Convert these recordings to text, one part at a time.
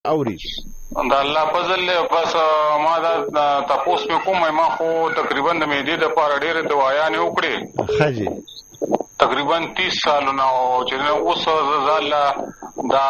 اوري د الله فضل له بس ما دا تاسو مې کومه ما خو تقریبا د مېدې د پاره ډېر دوايانې وکړې خاجي تقریبا 30 سالونه او چې اوس زاله دا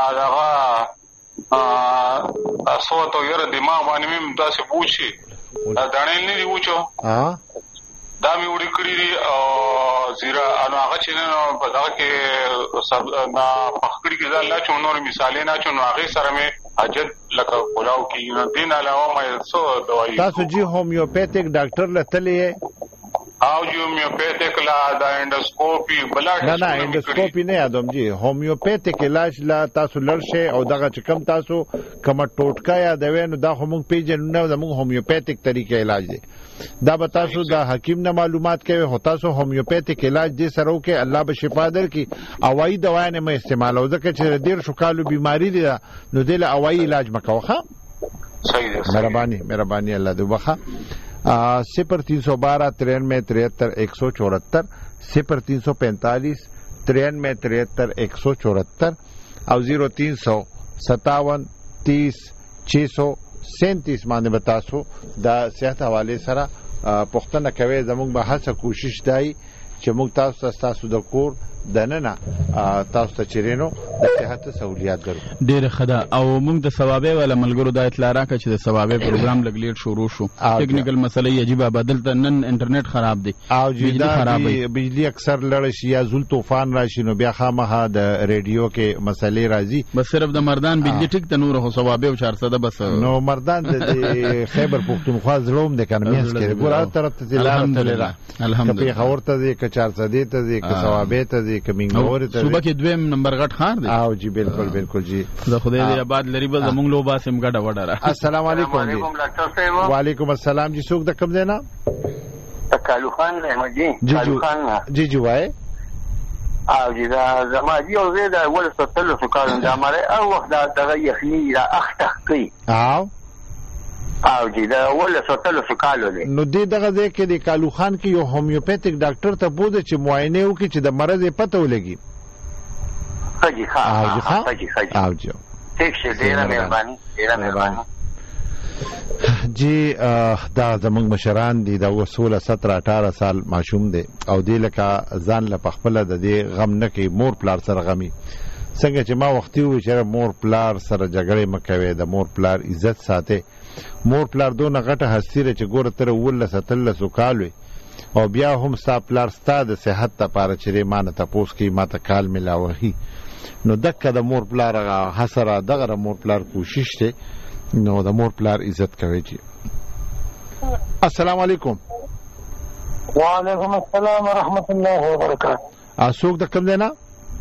دغه اصوات او یره دماغ باندې مې تاسو بوشي دا دانې نه دی وچو دا مې وړي کړی دي او زیرا انا هغه چې نو په دغه کې نا پخکړی کې ځل چې نور مثالې نه چې نو هغه سره مې حاجت لکه کولاو کې دین علاوه مې څو دوايي تاسو جی هومیوپیتھک ډاکټر لته او هومیوپیتھک لا دا انډوسکوپي بلډ نه انډوسکوپي نه یادوم جی هومیوپیتھک علاج لا تاسو لړشه او دغه چې کم تاسو کوم ټوټکا یادوي نو دا هم پیژنو نه زموږ هومیوپیتھک طریقې علاج دی دا به تاسو د حکیم نه معلومات کوي هو تاسو هومیوپیتھک علاج دې سره وکي الله به شفا درکړي اوایي دوا نه مې استعمال او ځکه چې ډیر شو کالو بیماری دي نو دې له اوایي علاج مکوخه صحیح ده مهرباني الله دې وبخه 0312 93 73 174 0345 93 73 174 او 0357 30 637 باندې بتاسو د صحت حواله سره پښتنه کوي زموږ به هڅه کوشش دی چې موږ تاسو د کور دننه تاسو ته چیرینو د صحت سہولیات درو ډېر خدا او موږ د ثوابه ولا ملګرو د اطلاع راکړه چې د ثوابه پروګرام لګلیر شروع شو ټیکنیکل مسلې عجیب بدل ته نن انټرنیټ خراب دی او بجلی اکثر لړ شي یا زول طوفان راشي نو بیا خامخا د ریډیو کې مسلې راځي بس صرف د مردان بجلی ټیک ته نور خو ثوابه او 400 بس نو مردان د خیبر پختونخوا زلوم د کنمیس کې ګورا طرف ته الحمدلله په خبر ته د 400 ته د ثوابه ته کمینګور ته صبح کې دویم نمبر غټ خار دی او جی بالکل جی خدا خدای دې آباد لري بل زمونږ لو باسم غډه وډره السلام علیکم جی وعلیکم السلام جی څوک د کوم دی نه کالو خان احمد جی خان جی وای او جی دا زما دی او زه دا ول ستل سو کارون دا ماره او وخت دا دغه یخنی را اخته کوي او جی دا ول ستل سو کالو دی نو دغه ځای کې د کالو خان کې یو هومیوپیتھک ډاکټر ته بوده چې معاینه وکړي چې د مرض پته ولګي حاجی او جی ٹھیک شه ډیره مهرباني جی دا زمونږ مشران دي دا وسوله 17 18 سال معشوم دي او دی لکه ځان له پخپله د دې غم نه کوي مور پلار سره غمي څنګه چې ما وختي وي چې مور پلار سره جګړې مکوي د مور پلار عزت ساتي مور پلار دونه غټه هستیره چې ګوره تر ول ستل سوکالوي او بیا هم ستا پلار ستا د صحت لپاره چې مانه تاسو کې ماته کال ملاوي نو دغه د مور پلار حسره دغه مور پلار کوشش ته نو د مور پلار عزت کوي جی السلام علیکم وعلیکم السلام ورحمت الله وبرکاته اسوک د کوم دینا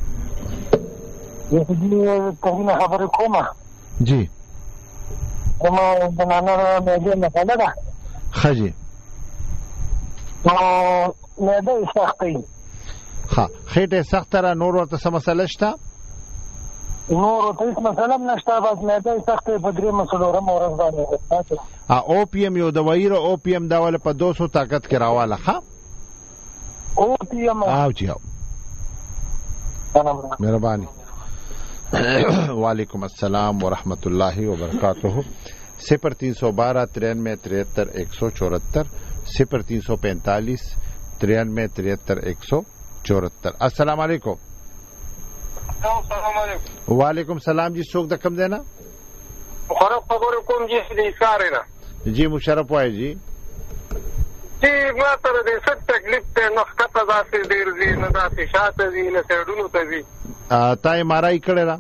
یو دې ته خبر کومه جی کومه د نانو مې نه کړه خجی نو مې د سختي خېټه سخت را نور ورته سم مسله شته نور ته هیڅ مسله نشته بس مې د سختي په درې مسلو مورز باندې او پی ام یو دوايي او پی ام دا ول په 200 طاقت کې راواله ها او پی ام او جی مهرباني وعلیکم السلام ورحمۃ اللہ وبرکاتہ 0312 93 73 174 0345 93 73 174 السلام علیکم وعلیکم السلام جی څوک د کوم دی نه مشرف خبر کوم جی د اشاره نه جی مشرف وای جی جی ما تر دې ست تکلیف ته نقطه ذاتي ډیر دي نه ذاتي شاته دي نه سړونو ته دي تا یې مارای کړه را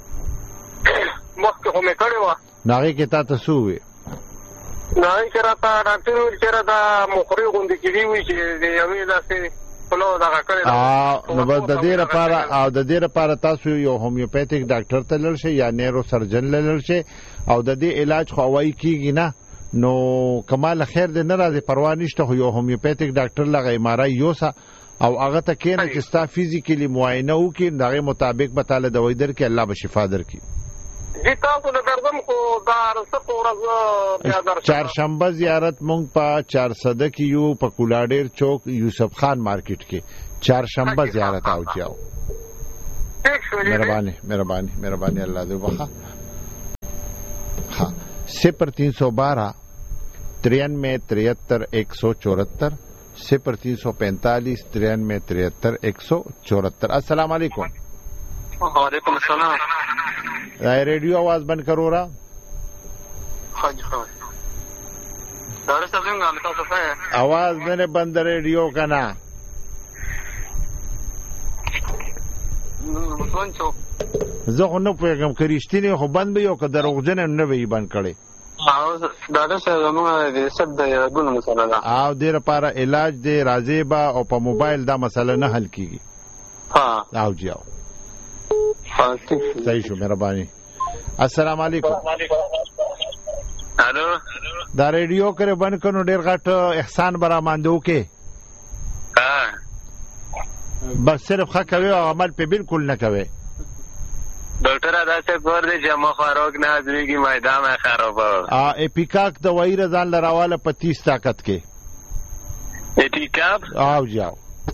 مخکې هم کړه وا ناغه کې تا ته سو وي نه چې راته ډاکټر چې را دا مخري غوندې کړي وي چې یوې داسې نو د دې لپاره تاسو یو هومیوپیتھک ډاکټر ته لړ شئ یا نیرو سرجن لړ شئ او د دې علاج خو وايي کیږي نه نو کمال خیر دې نه راځي پروا نشته یو هومیوپیتھک ډاکټر لغه امارای یوسا او هغه ته کېنه چې ستا فزیکلی معاینه وکړي دغه مطابق به تعالی دوايي درکړي الله به شفا درکړي جی تاسو د درځم کو دا رسته ورځ بیا درځم چهارشنبه زیارت مونږ په 400 کې یو په کولاډیر چوک یوسف خان مارکیټ کې چهارشنبه زیارت او جاو ٹھیک شو مهرباني الله دې وبخښه हाँ 0312 93 73 174 0345 93 73 174. अस्सलाम वालेकुम. वालेकुम अस्सलाम. रेडियो आवाज बंद करो रहा. हाँ जी हाँ. आवाज मैंने बंद रेडियो का ना. زه خو نه پوهېږم که رښتینې خو بند به یو که دروغجن نه به یې بند کړی. ډاکټر صاحب زموږ د سب د یادونو مسله ده او دې لپاره علاج دی راځي به او په موبایل دا مسله نه حل کېږي. او جی او صحیح شو مهرباني. السلام علیکم. الو دا ریډیو کرے بند کړو ډېر غټ احسان برا ماندو کې بس صرف ښه کوي او عمل په بالکل نه کوي. ډاکټر دا څه کور دی چې ما فاروق نه ازمیږي میدان خرابه اپیکاک دوايي رضان لراواله په 30 طاقت کې اپیکاک او جاو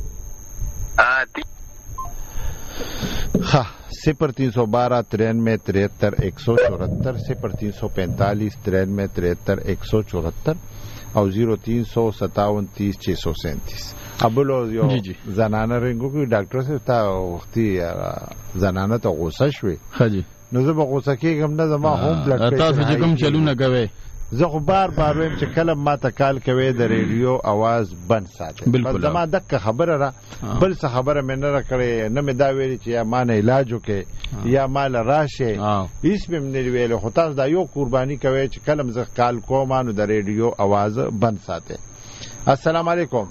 ها 0312 93 73 174 0345 93 73 174 او 0357 30 637. ابلو یو زنانه رنګو کې ډاکټر صاحب ته وختي زنانه ته غوسه شوي. خجی نو زه به غوسه کېږم نه زما هوم بلډ پریشر تاسو چې کوم چلونه کوي زه خو بار وایم چې کله ما ته کال کوي د ریډیو आवाज بند ساتي. بس زما دغه خبره را بل څه خبره مې نه راکړې نه مې دا ویلي چې یا ما نه علاج وکړي یا مال راشه هیڅ مې نه ویل. خو تاسو دا یو قرباني کوي چې کله زه کال کوم نو د ریډیو आवाज بند ساتي. السلام علیکم.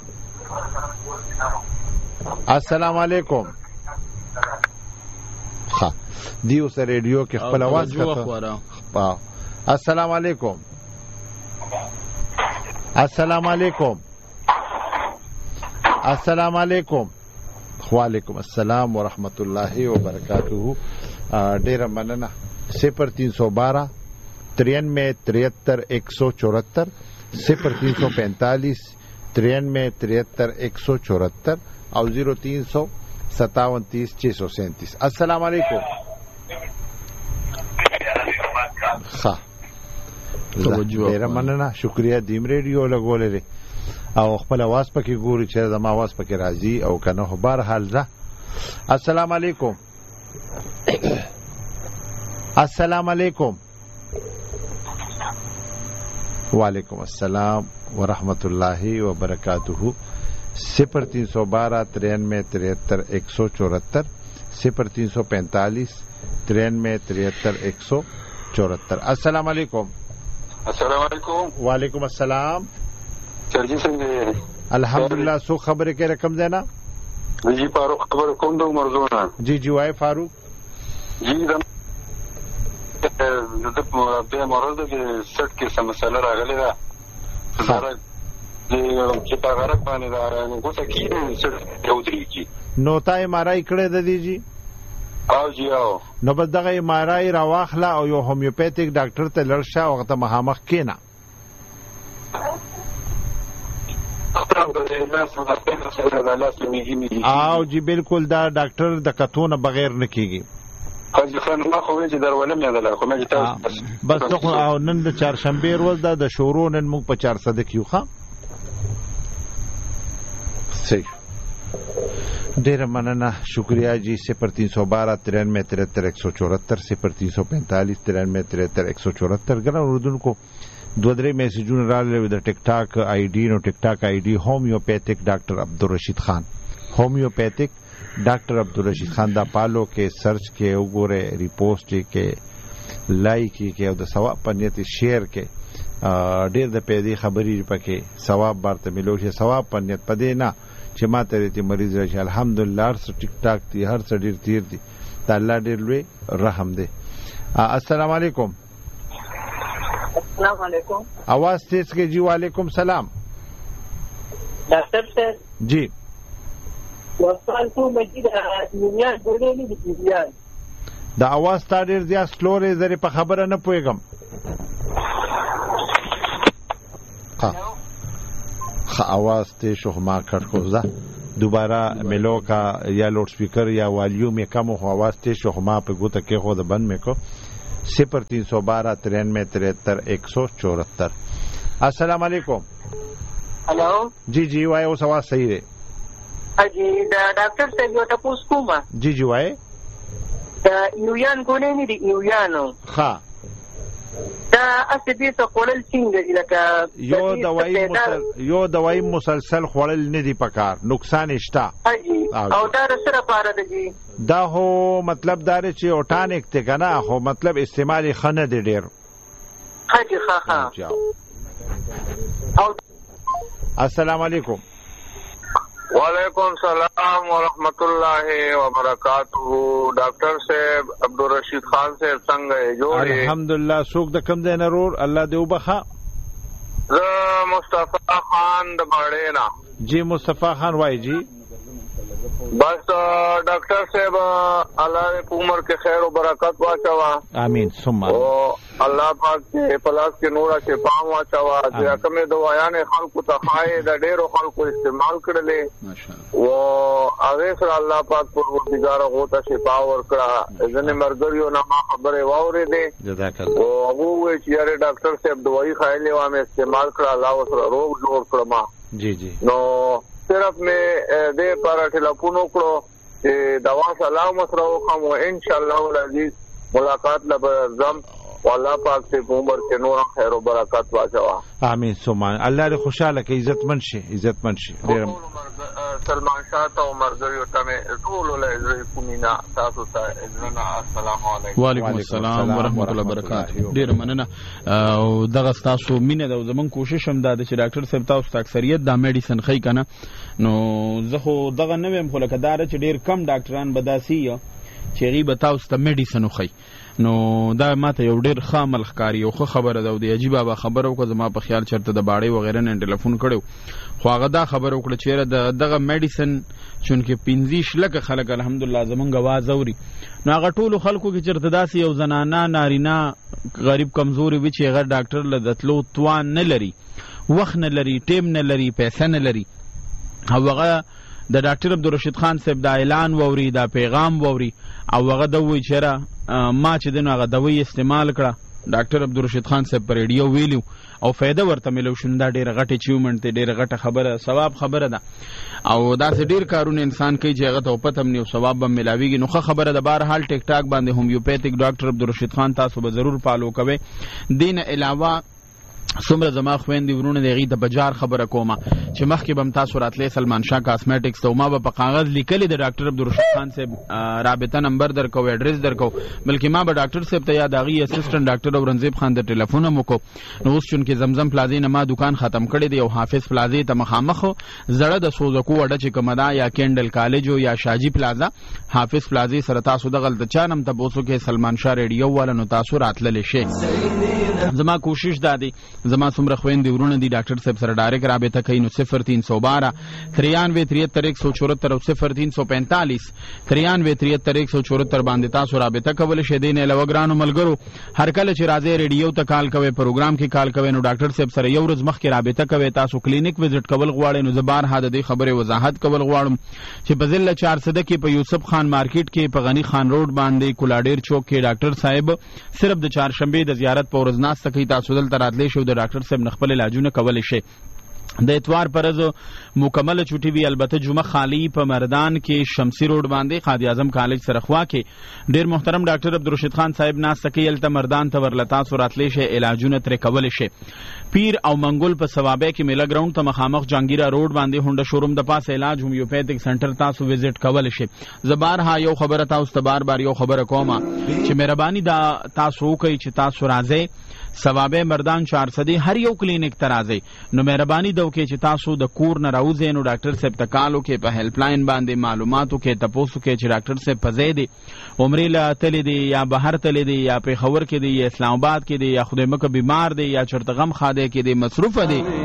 السلام علیکم. ها دیو سره ریډیو کې خپل आवाज کړه. السلام علیکم. السلام علیکم. السلام علیکم. وعلیکم السلام ورحمت الله وبرکاتہ. ډیر مننه. 0312 93 73 174 0345 93 73 174 او 0357 30 637. السلام علیکم. ها ډیر مننه. شکریا. دیم ریډیو لګولې او خپل आवाज پکې ګوري چې زما आवाज پکې راځي او کنه خو بهر حال ده. السلام علیکم. السلام علیکم. وعلیکم السلام ورحمت الله وبرکاتہ. 0312 93 73 174 0345 93 73 174. السلام علیکم. السلام علیکم. وعلیکم السلام. چرجی څنګه؟ الحمدلله. سو خبره کې رقم دینا جی فاروق خبر کوم د مرزونه. جی جی وای فاروق جی د مرزه د سټ کې سم مسله راغلی ده چې په غرق باندې دا نو څه کیږي سټ یو درې کی نو تای مارای کړه د دې جی او جی او نو بس دغه مارای را واخله او یو هومیوپیتیک ډاکټر ته لړشه او ته مخامخ کینا او جی بالکل دا ډاکټر د کتونه بغیر نه کیږي. بس او نن د چهارشنبه ورځ ده د شورو نن موږ په 400 کیو ښه صحیح. ډیر مننه. شکریا جی. 0312 93 73 174 0345 93 73 174. ګران اوردونکو دو درې میسجونه راغلي د ټیک ټاک آی ډی. نو ټیک ټاک آی ډی هومیوپیتیک ډاکټر عبدالرشید خان. هومیوپیتیک ډاکټر عبدالرشید خان دا پالو کې سرچ کې وګوره ریپوسټ کې لایک کې او د ثواب په نیت شیر کې ډیر د پیدي خبرې پکې ثواب برته ملو شي. ثواب په نیت پدې نه چې ما ته ریتی مریض راشي. الحمدلله هر څه ټیک ټاک دي هر څه ډیر تیر دي. ته الله ډیر لوی رحم دی. السلام علیکم. السلام علیکم. आवाज तेज के जी. वालेकुम सलाम. डॉक्टर साहब जी वस्तान को मजीद दुनिया जोड़ेली दि دا आवाज تا ډیر زیات سلو لري زری په خبره نه پويګم. ها आवाज ته شو ما کټ کو ځه دوباره ملو کا یا لوډ سپیکر یا والیوم کم هو आवाज ته شو ما په ګوته کې خو د بند میکو 0312 93 73 174. السلام علیکم. हेलो जी जी वाए اوس आवाज صحیح دی. اجي دا ډاکټر صاحب یو تاسو کومه जी जी वाए دا یویان کولې نه دی یویانو ها دا اصلي دې څه کولل څنګه لکه یو دوايي مسلسل خوړل نه دی پکار نقصان شته او دا سره پاره دی دا هو مطلب دار چې اوټانیک ته کنه هو مطلب استعمال خنه دی ډیر حاجی ها او السلام علیکم. وعلیکم السلام ورحمۃ اللہ وبرکاتہ. ڈاکٹر صاحب عبدالرشید خان صاحب څنګه جوړ؟ الحمدلله. څوک د کم دی نه رور الله دې وبخا. زه مصطفی خان د باړینا. جی مصطفی خان وای جی. بس ڈاکٹر صاحب الله دې په عمر کې خیر او برکت واچوا. امين ثم او الله پاک دې پلاس کې نور شفا واچوا. چې کومه دوايانې خلکو ته خای د ډېرو خلکو استعمال کړلې او هغه سره الله پاک پروردگار غوته شفا ورکړه. ځنه مرګریو نه ما خبره واورېدې جزاک الله. او هغه چې یاره ډاکټر صاحب دوايي خایلې و مې استعمال کړه الله سره روغ جوړ کړم. جی جی. نو صرف میں دے پر ٹیلیفون وکړو چې دوا سلام سره وکم او ان شاء الله العزیز ملاقات لبرزم والله پاک سے عمر کے نور خیر و برکات واچوا. امين ثم الله دې خوشاله کې عزت منشي سلمان شاه ته مرګریو ته ټول له عزت کومینا تاسو ته اذن. السلام علیکم. وعلیکم السلام ورحمۃ اللہ وبرکاتہ. ډیر مننه. او دغه تاسو مینه د زمون کوشش هم دا چې ډاکټر صاحب تاسو ته اکثریت دا میډیسن خی کنه. نو زه خو دغه نه ویم خو لکه دار چې ډیر کم ډاکټران بداسي چې غیبه تاسو ته میډیسن خی. نو دا ماته یو ډیر خامل ښکاری او خبره ده. دی عجیب بابا خبرو کو زما په خیال چرته د باړې وغیرہ نه ټلیفون کړو خو هغه دا خبرو کړ چې دغه میډیسن چونکه 15 لک خلک الحمدلله زمونږ आवाज اوري. نو هغه ټول خلکو کې چرته داسې یو زنانه نارینا غریب کمزوري وي چې هغه ډاکټر لدتلو توان نه لري وخت نه لري ټیم نه لري پیسې نه لري. هغه د ډاکټر عبدالرشید خان صاحب دا اعلان ووري دا پیغام ووري او هغه د وی چیرې ما چې دنه هغه دوی استعمال کړه ډاکټر عبدالرشید خان صاحب پر ریډیو ویلو او فایده ورته ملو شوندا ډیره غټه اچیومنت ډیره غټه خبره ثواب خبره ده او دا سه ډیر کارونه انسان کوي چې هغه ته پته هم نه او ثواب هم ملاويږي. نو خبره ده بهر حال ټیک ټاک باندې هومیوپیتیک ډاکټر عبدالرشید خان تاسو به ضرور فالو کوئ. دین علاوه څومره زما خويندې ورونه دی غي د بجار خبره کومه چې مخکې بم تاسو راتلې سلمان شاه کاسمیټکس ته ما به کاغذ لیکلې د ډاکټر عبدالرشید خان صاحب رابطه نمبر درکو ایڈریس درکو بلکې ما به ډاکټر صاحب ته یاد اغي اسسټنټ ډاکټر اورنګزیب خان د ټلیفون مکو. نو اوس چون کې زمزم پلازې نه ما دکان ختم کړی دی او حافظ پلازې ته مخامخ زړه د سوزکو وډه چې کومدا یا کینډل کالج او یا شاجی پلازا حافظ پلازې سره تاسو دغل د چانم ته بوسو کې سلمان شاه ریډیو والا نو تاسو راتللی شي. زما کوشش دادی زما څومره خويندې ورونه دي ډاکټر صاحب سره ډایرکټ رابطه کوي نو 0312 93 73 174 او 0345 93 73 174 باندې تاسو رابطه کول شئ. دین له وګرانو ملګرو هر کله چې راځي ریډیو ته کال کوي پروګرام کې کال کوي نو ډاکټر صاحب سره یو ورځ مخکې رابطه کوي تاسو کلینیک وزټ کول غواړئ نو زبار هدا د خبره وضاحت کول غواړم چې په ضلع 400 کې په یوسف خان مارکیټ کې په غنی خان روډ باندې کولاډیر چوک کې ډاکټر صاحب صرف د چهارشنبه د زیارت په ورځ ناس تکي تاسو دلته راتلی شو د ډاکټر صاحب خپل علاجونه کول شي. د اتوار پرز مکمل چوټي وی البته جمعه خالی په مردان کې شمسی روډ باندې قائد اعظم کالج سره خوا کې ډیر محترم ډاکټر عبدالرشید خان صاحب ناس تکیل ته مردان ته ورلتا سوراتلی شي علاجونه تر کول شي. پیر او منګول په ثوابه کې میلا ګراوند ته مخامخ جانگیرا روډ باندې هونډه شوروم د پاس علاج هومیوپیتیک سنټر تاسو وزټ کول شي. زبار ها یو خبره تاسو ته بار یو خبره کومه چې مهرباني دا تاسو کوي چې تاسو راځي ثوابه مردان 400 هر یو کلینیک ته راځي نو مهرباني دو کې چې تاسو د کور نه راوځئ نو ډاکټر صاحب تکالو کې په هیلپ لاین باندې معلوماتو کې تاسو کې چې ډاکټر صاحب پځې دي عمرې لا تلې دي یا بهر تلې دي یا په خبر کې دي یا اسلام آباد کې دي یا خدای مکه بیمار دي یا چرته غم خاده کې دي مصروف دي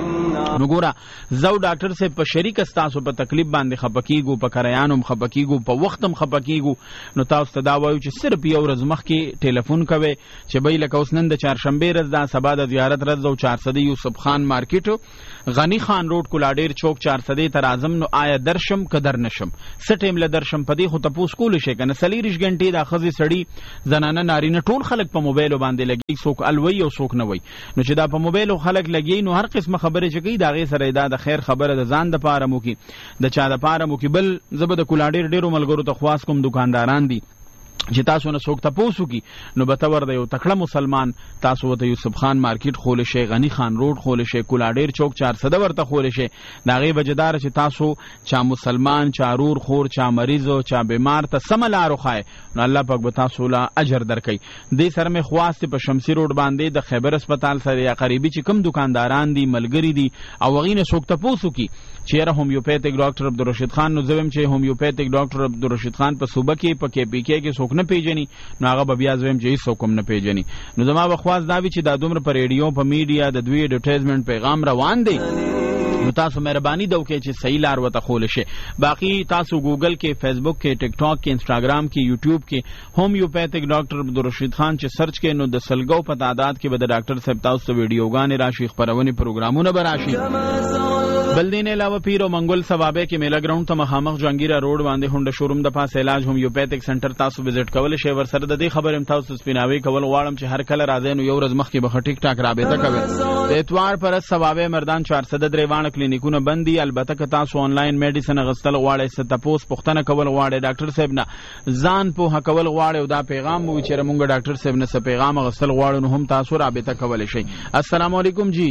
نو ګوره زو ډاکټر صاحب په شریک تاسو په تکلیف باندې خپکیږو، په کرایانو خپکیږو، په وختم خپکیږو، نو تاسو ته دا وایو چې صرف یو ورځ مخکې ټلیفون کوئ چې بای لکه اوس نن د چهارشنبې ورځ ده، سبا د زیارت ورځ ده، 400 یوسف خان مارکیټ غنی خان روډ کولاډیر چوک 400 تر اعظم. نو آیا درشم کدر نشم څه ټیم له درشم په دې خو تاسو کول شي کنه 40 غنټې د خزي سړی زنانه نارینه ټول خلک په موبایل باندې لګي، څوک الوي او څوک نه وي. نو چې دا په موبایل خلک لګي نو هر قسمه خبره چې کوي دا غي سره دا د خیر خبره د ځان د پاره مو کی د چا د پاره مو کی. بل زبد کولاډیر ډیرو ملګرو ته خواص کوم دکانداران دي چې تاسو نه څوک تاسو کی نو به تور د یو تکړه مسلمان تاسو ته یوسف خان مارکیټ خول شي، غنی خان روډ خول شي، کولاډیر چوک 400 ورته خول شي. دا غي وجدار چې تاسو چا مسلمان، چا رور خور، چا مریض او چا بیمار ته سملارو خای نو الله پاک به تاسو لا اجر درکړي. دې سره مې خواست په شمسی روډ باندې د خیبر هسپتال سره یا قریبي چې کم دکانداران دي ملګری دي او غینه څوک تاسو کی چیرې هومیوپیتیک ډاکټر عبدالرشید خان نو زویم چې هومیوپیتیک ډاکټر عبدالرشید خان په صوبه کې په کې پی کې څوک نه پیژني نو هغه به بیا زویم چې هیڅ کوم نه پیژني. نو زما بخواست دا وی چې دا دومره په ریډیو په میډیا د دوی اډورټایزمنت پیغام روان دی نو تاسو مهرباني دا وکړئ چې صحیح لار وته خول شي. باقی تاسو ګوګل کې، فیسبوک کې، ټیک ټاک کې، انسټاګرام کې، یوټیوب کې هومیوپیتیک ډاکټر عبدالرشید خان چې سرچ کې نو د سلګو په تعداد کې به د ډاکټر صاحب تاسو ته ویډیوګانې راشي، خبرونه پروګرامونه به راشي. بل دین علاوه پیر او منګل ثوابه کې میلا ګراوند ته مخامخ جهانگیرا روډ باندې هونډه شوروم د پاس علاج هومیوپیتیک سنټر تاسو وزټ کول شي. ور سره د دې خبر هم تاسو سپیناوي کول غواړم چې هر کله راځي نو یو ورځ مخکې به ټیک ټاک رابطه کوي. د اتوار پر ثوابه مردان 400 دریوان کلینیکونه بندي. البته که تاسو آنلاین میډیسن غستل غواړئ ست تاسو پوښتنه کول غواړئ ډاکټر صاحب نه ځان په کول غواړئ او دا پیغام مو چې موږ ډاکټر صاحب نه څه پیغام غستل غواړو نو هم تاسو رابطه کول شي. السلام علیکم جی.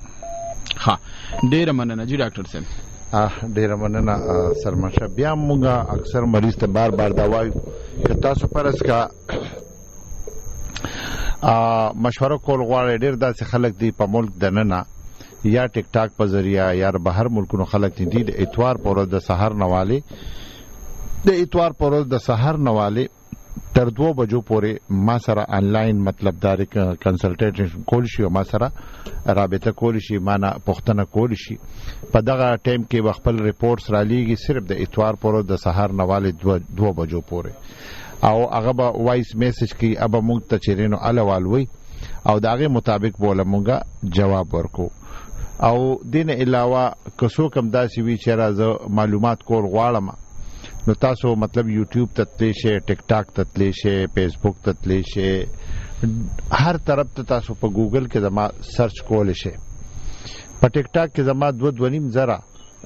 ها ډیر مننه جی ډاکټر صاحب. ډیر مننه سرمنشا. بیا موږ اکثر مریض ته بار بار دا وایو چې تاسو پرس کا مشوره کول غواړئ. ډیر داسې خلک دي په ملک دننه یا ټیک ټاک په ذریعہ یا بهر ملکونو خلک دي د اتوار پر ورځ د سحر نواله تر 2 بجو پورې ما سره آنلاین مطلب دار کنسلټیشن کول شي او ما سره رابطه کول شي، معنا پښتنه کول شي. په دغه ټایم کې خپل ریپورتس را لیږي صرف د اتوار پر ورځ د سحر نواله 2 بجو پورې او هغه به وایس میسج کی اب موږ ته چیرینو الوالوي او دغه مطابق بوله موږ جواب ورکو. او دین علاوه کسو کم داسي وی چې راز معلومات کول غواړم نو تاسو مطلب یوټیوب ته تللی شئ، ټیک ټاک ته تللی شئ، فیسبوک ته تللی شئ، هر طرف ته تاسو په ګوګل کې زما سرچ کولی شئ. په ټیک ټاک کې زما 2.5 زره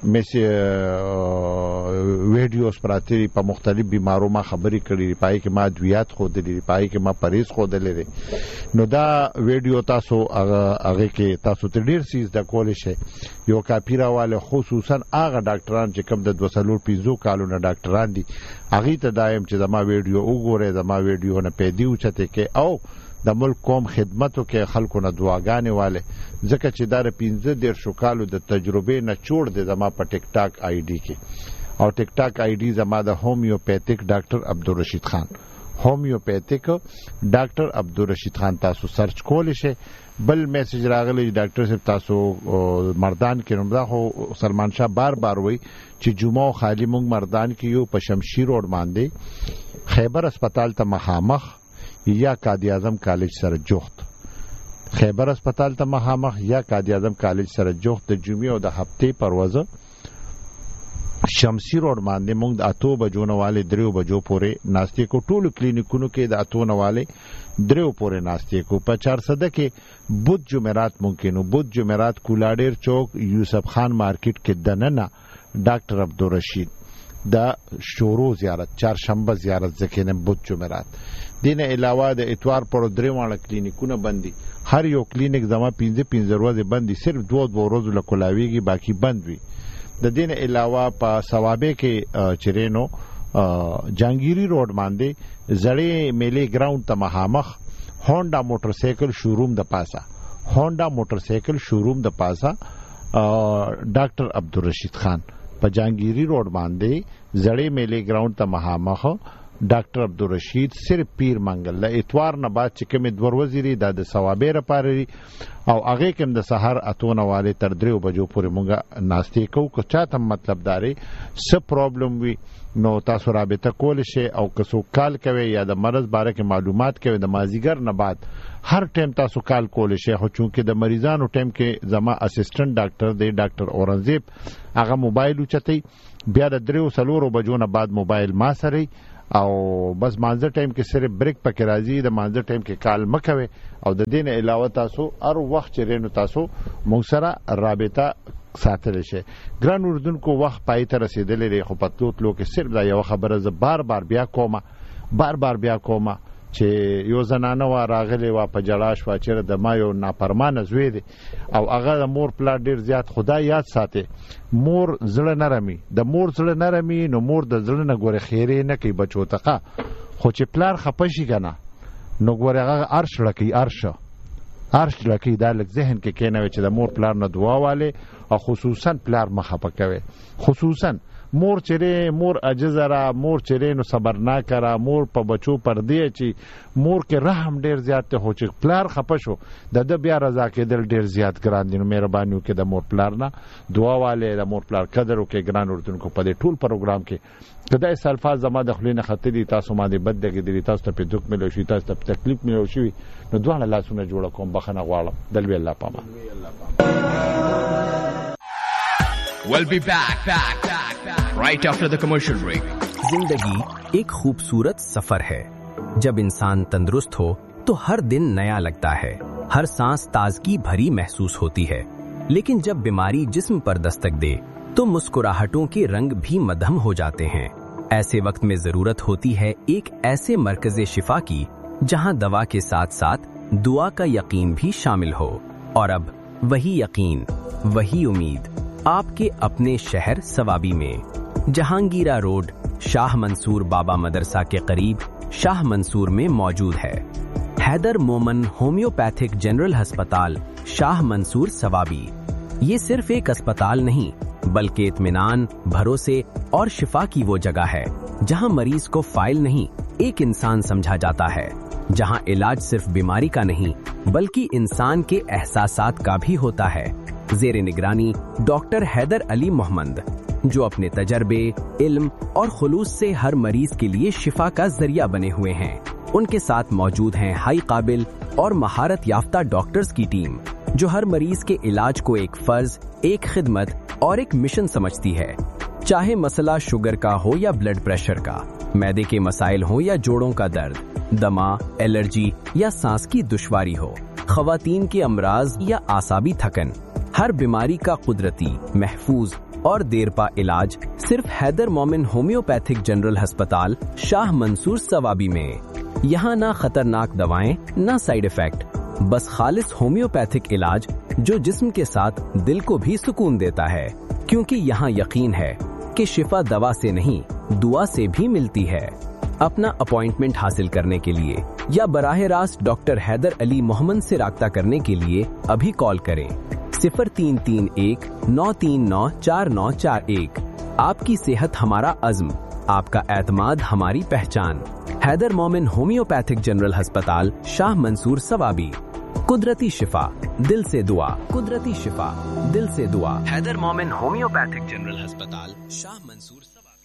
ویډیوز پراته په مختلف بیمارو ما خبرې کړې، پای کې ما ادویات خودلې، پای کې ما پریز خودلې. نو دا ویډیو تاسو هغه کې تاسو ته ډیر سیز د کول شي. یو کاپی راواله خصوصا هغه ډاکټران چې کوم د 250 کالونو ډاکټران دي هغه ته دایم چې زما ویډیو وګوره، زما ویډیو نه پیدي اوچته کې او د ملک قوم خدمتو کې خلکو نه دعاګانې والے ځکه چې دا 15 کالو د تجربه نه چوڑ دي زما په ټیک ټاک آی ډی کې او ټیک ټاک آی ډی زما د هومیوپیتیک ډاکټر عبدالرشید خان، هومیوپیتیک ډاکټر عبدالرشید خان تاسو سرچ کولی شئ. بل میسج راغلی ډاکټر صاحب تاسو مردان کې نوم دا خو سلمان شاه بار بار وای چې جمعه خالی مونږ مردان کې یو په شمشیر روډ باندې خیبر هسپتال ته مخامخ یا قائد اعظم کالج سره جوخت، خیبر هسپتال ته مخامخ یا قائد اعظم کالج سره جوخت د جمعې او د هفته پروازه شمسی روډ باندې موږ د 8 بجو نه والے 3 بجو پورې ناشته کو. ټول کلینیکونو کې د 8 نه والے 3 پورې ناشته کو. په 400 کې بود جمعرات ممکنو، بود جمعرات کولاډیر چوک یوسف خان مارکیټ کې دننه ډاکټر عبدالرشید دا شورو زیارت چهارشنبه زیارت ځکه نه بود جمعرات. دین علاوه د اتوار پر 3 واړه کلینیکونه بندي، هر یو کلینیک زما 15 ورځې بندي، صرف 2 ورځې لکولاویږي باقی بند وي. د دین علاوه په ثوابه کې چرینو جانگیری روډ باندې زړې میلې ګراوند ته مخامخ هونډا موټر سایکل شوروم د پاسا، هونډا موټر سایکل شوروم د پاسا ډاکټر عبدالرشید خان په جانگیری روډ باندې زړې میلې ګراوند ته مخامخ ډاکټر عبدالرشید صرف پیر منګل د اتوار نه بعد چې کومې 2 ورځې د ثوابې لپاره او هغه کوم د سحر 8:00 تر 3 بجو پورې مونږ ناشته کوو. که چاته مطلب داري څه پرابلم وي نو تاسو رابطه کول شي او که څوک کال کوي یا د مرض باره کې معلومات کوي د مازیګر نه بعد هر ټیم تاسو کال کول شي. خو چونکې د مریضانو ټیم کې زما اسسټنټ ډاکټر دی ډاکټر اورنګزیب هغه موبایل اوچتي بیا د 3-4 بجو نه بعد موبایل ما سره او بس مانځه ټایم کې صرف بریک پکې راځي د مانځه ټایم کې کال مکوي او د دین علاوه تاسو هر وخت چې رینو تاسو مونږ سره رابطه ساتل شي. ګران اردوونکو وخت پای ته رسیدلې خو پتلو تلو کې صرف دا یو خبره ز بار بار بیا کومه چې یو زنانه و راغلی و په جلاش و چې د ما یو ناپرمانه زوی دی او هغه د مور پلار ډیر زیات خدای یاد ساتي. مور زړه نرمي د مور زړه نرمي نو مور د زړه نه ګوره خیره نه کوي بچو ته خو چې پلار خپشي کنه نو ګوره هغه عرش لکه دا لک ذهن کې کینوي چې د مور پلار نه دعا والے او خصوصا پلار مخه پکوي. خصوصا مور چره مور عجزره مور چره نو صبر نه کرا مور په بچو پر دی چې مور کې رحم ډیر زیات ته هو چې پلار خپشو د بیا رضا کېدل ډیر زیات ګران دي. نو مهرباني وکړئ د مور پلار نه دعا والے د مور پلار قدر وکړئ. ګران اردوونکو په دې ټول پروګرام کې کدا اس الفاظ زما د خلینو خطري تاسو باندې بد دي تاسو ته په دوک ملو شي تاسو ته تکلیف ملو شي نو دوه لاسونه جوړ کوم بخنه غواړم دلوي الله پاما. We'll be back right after the commercial break. जिंदगी एक खूबसूरत सफर है. जब इंसान तंदुरुस्त हो तो हर दिन नया लगता है, हर सांस ताजगी भरी महसूस होती है. लेकिन जब बीमारी जिस्म पर दस्तक दे तो मुस्कुराहटों के रंग भी मध्यम हो जाते हैं. ऐसे वक्त में जरूरत होती है एक ऐसे मरकज़े शिफा की जहां दवा के साथ साथ दुआ का यकीन भी शामिल हो. और अब वही यकीन, वही उम्मीद आपके अपने शहर सवाबी में जहांगीरा रोड शाह मंसूर बाबा मदरसा के करीब शाह मंसूर में मौजूद है. हैदर मोमन होम्योपैथिक जनरल अस्पताल शाह मंसूर सवाबी. ये सिर्फ एक अस्पताल नहीं बल्कि इत्मीनान, भरोसे और शिफा की वो जगह है जहां मरीज को फाइल नहीं एक इंसान समझा जाता है, जहां इलाज सिर्फ बीमारी का नहीं बल्कि इंसान के एहसासात का भी होता है. ज़ेरे निगरानी डॉक्टर हैदर अली मोहम्मद जो अपने तजर्बे, इल्म और खुलूस से हर मरीज के लिए शिफा का जरिया बने हुए हैं. उनके साथ मौजूद हैं हाई काबिल और महारत याफ्ता डॉक्टर्स की टीम जो हर मरीज के इलाज को एक फर्ज, एक खिदमत और एक मिशन समझती है. चाहे मसला शुगर का हो या ब्लड प्रेशर का, मैदे के मसाइल हो या जोड़ों का दर्द, दमा, एलर्जी या सांस की दुश्वारी हो, खवातीन के अमराज या आसाबी थकन, हर बीमारी का कुदरती, महफूज और देरपा इलाज सिर्फ हैदर मोमिन होम्योपैथिक जनरल अस्पताल शाह मंसूर सवाबी में. यहाँ ना खतरनाक दवाएं, ना साइड इफेक्ट, बस खालिस होम्योपैथिक इलाज जो जिस्म के साथ दिल को भी सुकून देता है. क्योंकि यहाँ यकीन है कि शिफा दवा से नहीं दुआ से भी मिलती है. अपना अपॉइंटमेंट हासिल करने के लिए या बराह रास्त डॉक्टर हैदर अली मोहम्मद से राब्ता करने के लिए अभी कॉल करें 0331-939-4941. आपकी सेहत हमारा अज़्म, आपका एतमाद हमारी पहचान. हैदर मोमिन होम्योपैथिक जनरल अस्पताल शाह मंसूर सवाबी. कुदरती शिफा दिल से दुआ, कुदरती शिफा दिल से दुआ. हैदर मोमिन होम्योपैथिक जनरल अस्पताल शाह मंसूर सवाबी.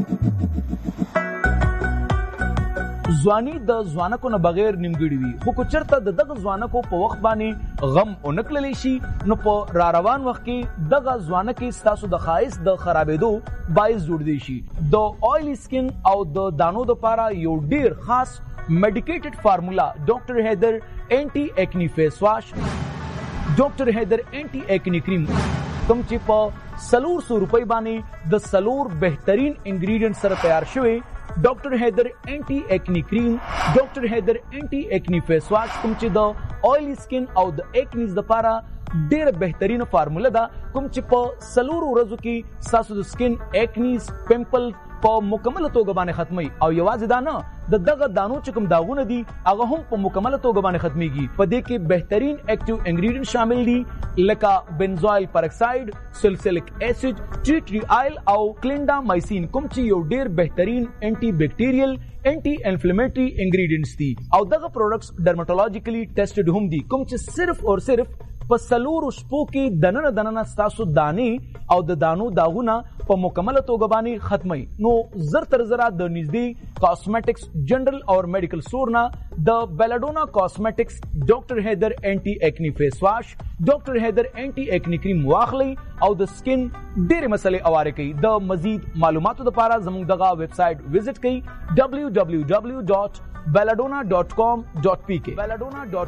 ځواني د ځوانکو نه بغیر نیمګړي وي خو که چېرته د دغه ځوانکو په وخت باندې غم ونکړلی شي نو په را روان وخت کې دغه ځوانکې ستاسو د ښایست د خرابېدو باعث جوړېدی شي. د آیلي سکن او د دانو دپاره یو ډېر خاص میډیکیټډ فارمولا ډاکټر حیدر اینټي ایکنی فیس واش، ډاکټر حیدر اینټي ایکنی کریم کوم چې په 400 روپۍ باندې د 4 بهترین انګریډینټ سره تیار شوی ډاکټر حیدر اینټي ایکنی کریم، ډاکټر حیدر اینټي ایکنی فیس واش کوم چې د آیلی سکن او د ایکنیز لپاره ډېره بهترینه فارموله ده کوم چې په 4 ورځو کې ستاسو د سکن ایکنیز پمپل په مکمله توګه باندې ختمي. او یوازې دا نه د دغه دانو چې کوم داغونه دي هغه هم په مکمله توګه باندې ختميږي. په دې کې بهترین ایکټیو انګریډینټ شامل دي لکه بنزوایل پرکساید، سلسلک ایسڈ، ټی ټری آیل او کلینډامایسین کوم چې یو ډیر بهترین انټي بیکټیریل، انټي انفلیمیټری انګریډینټس دي او دغه پروډکټس ډرماټولوژیکلی ټیسټډ هم دي کوم چې صرف او صرف په سلور شپو کې دننه ستاسو دانی او د دانو داغونه په مکمله توګه باندې ختمي. نو زر تر زره د نږدې کاسمیټکس جنرال او میډیکل سٹور نه د بیلاډونا کاسمیټکس ډاکټر هیدر انټي ایکنی فیس واش، ډاکټر هیدر انټي ایکنی کریم واخلي او د سکن ډېرې مسلې اواره کوي. د مزید معلوماتو لپاره زموږ دغه ویب سټ وزټ کړئ www.belladonna.com.pk